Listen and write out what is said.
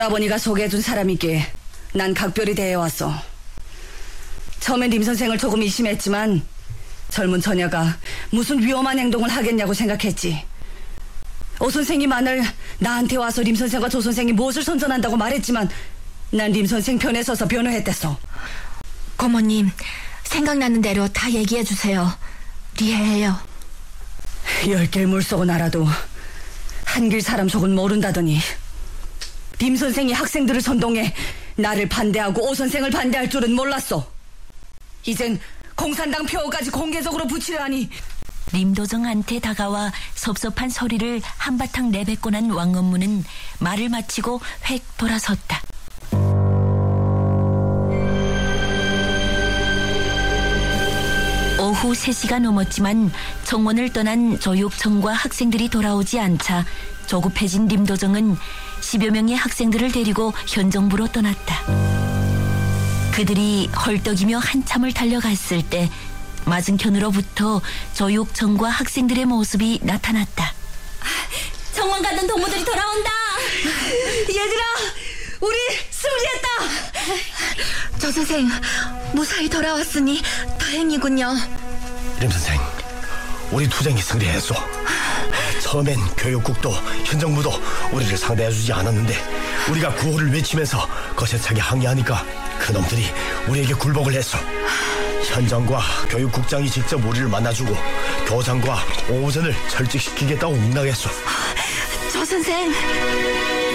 아버니가 소개해준 사람이기에 난 각별히 대해왔어. 처음엔 림 선생을 조금 의심했지만 젊은 처녀가 무슨 위험한 행동을 하겠냐고 생각했지. 오 선생이 만일 나한테 와서 림 선생과 조 선생이 무엇을 선전한다고 말했지만 난 림 선생 편에 서서 변호했댔어. 고모님, 생각나는 대로 다 얘기해주세요. 리해해요. 10개의 물속은 알아도 한길 사람 속은 모른다더니 림 선생이 학생들을 선동해 나를 반대하고 오 선생을 반대할 줄은 몰랐어. 이젠 공산당 표어까지 공개적으로 붙이려 하니. 림도정한테 다가와 섭섭한 소리를 한바탕 내뱉고 난 왕엄무는 말을 마치고 획 돌아섰다. 오후 3시가 넘었지만 정원을 떠난 조육청과 학생들이 돌아오지 않자 조급해진 림도정은 10여 명의 학생들을 데리고 현정부로 떠났다. 그들이 헐떡이며 한참을 달려갔을 때 맞은편으로부터 조육청과 학생들의 모습이 나타났다. 정원 가던 동무들이 돌아온다. 얘들아, 우리 승리했다. 조 선생, 무사히 돌아왔으니 다행이군요. 림 선생, 우리 투쟁이 승리했소. 처음엔 교육국도 현정부도 우리를 상대해주지 않았는데 우리가 구호를 외치면서 거세차게 항의하니까 그놈들이 우리에게 굴복을 했어. 현장과 교육국장이 직접 우리를 만나주고 교장과 오전을 철직시키겠다고 응당했어. 조 선생,